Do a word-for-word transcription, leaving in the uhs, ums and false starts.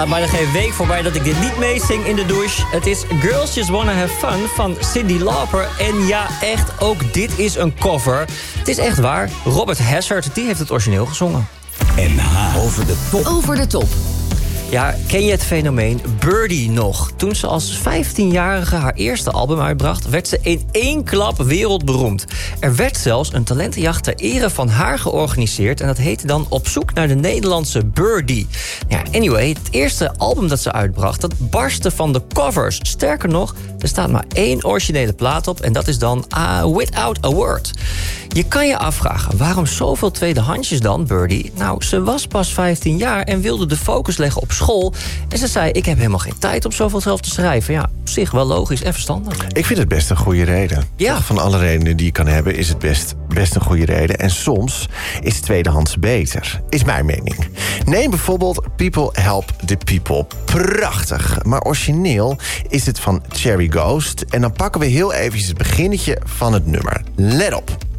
gaat bijna geen week voorbij dat ik dit niet meezing in de douche. Het is Girls Just Wanna Have Fun van Cyndi Lauper. En ja, echt, ook dit is een cover. Het is echt waar. Robert Hazard, die heeft het origineel gezongen. N H over de top. Over de top. Ja, ken je het fenomeen Birdie nog? Toen ze als vijftienjarige haar eerste album uitbracht, werd ze in één klap wereldberoemd. Er werd zelfs een talentenjacht ter ere van haar georganiseerd en dat heette dan Op zoek naar de Nederlandse Birdie. Ja, anyway, het eerste album dat ze uitbracht, dat barstte van de covers. Sterker nog, er staat maar één originele plaat op en dat is dan uh, Without a Word. Je kan je afvragen, waarom zoveel tweedehandsjes dan, Birdie? Nou, ze was pas vijftien jaar en wilde de focus leggen op school. En ze zei, ik heb helemaal geen tijd om zoveel zelf te schrijven. Ja, op zich wel logisch en verstandig. Ik vind het best een goede reden. Ja. Toch, van alle redenen die je kan hebben, is het best, best een goede reden. En soms is tweedehands beter, is mijn mening. Neem bijvoorbeeld People Help the People. Prachtig. Maar origineel is het van Cherry Ghost. En dan pakken we heel even het beginnetje van het nummer. Let op.